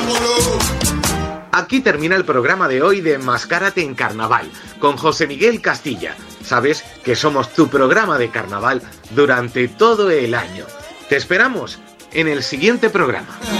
Aquí termina el programa de hoy de Enmascárate en Carnaval, con José Miguel Castilla. Sabes que somos tu programa de carnaval durante todo el año. Te esperamos en el siguiente programa.